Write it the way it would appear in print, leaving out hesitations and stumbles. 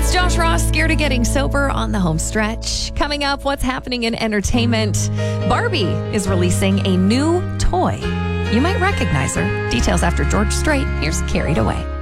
It's Josh Ross, Scared of Getting Sober on the home stretch. Coming up, what's happening in entertainment? Barbie is releasing a new toy. You might recognize her. Details after George Strait. Here's Carried Away.